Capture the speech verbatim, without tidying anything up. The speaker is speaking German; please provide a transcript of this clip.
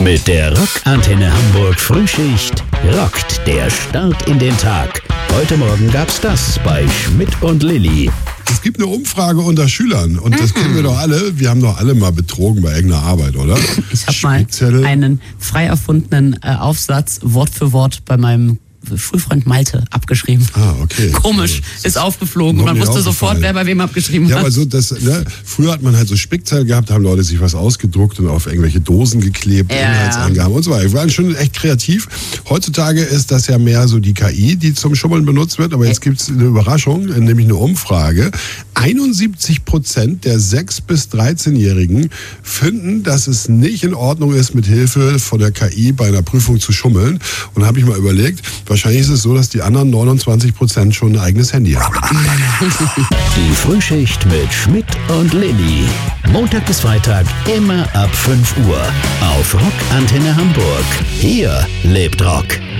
Mit der Rock-Antenne Hamburg Frühschicht rockt der Start in den Tag. Heute Morgen gab's das bei Schmidt und Lilly. Es gibt eine Umfrage unter Schülern und das kennen wir doch alle. Wir haben doch alle mal betrogen bei irgendeiner Arbeit, oder? Ich habe mal einen frei erfundenen äh, Aufsatz Wort für Wort bei meinem Schulfreund Malte abgeschrieben. Ah, okay. Komisch, also, ist aufgeflogen und man wusste sofort, wer bei wem abgeschrieben ja, hat. Ja, aber so, das, ne, früher hat man halt so Spickzettel gehabt, haben Leute sich was ausgedruckt und auf irgendwelche Dosen geklebt, ja. Inhaltsangaben und so weiter. Wir waren schon echt kreativ. Heutzutage ist das ja mehr so die K I, die zum Schummeln benutzt wird, aber jetzt gibt es eine Überraschung, nämlich eine Umfrage. einundsiebzig Prozent der sechs- bis dreizehnjährigen finden, dass es nicht in Ordnung ist, mit Hilfe von der K I bei einer Prüfung zu schummeln. Und da habe ich mal überlegt, wahrscheinlich ist es so, dass die anderen neunundzwanzig Prozent schon ein eigenes Handy haben. Die Frühschicht mit Schmidt und Lilly. Montag bis Freitag immer ab fünf Uhr. Auf Rock-Antenne Hamburg. Hier lebt Rock.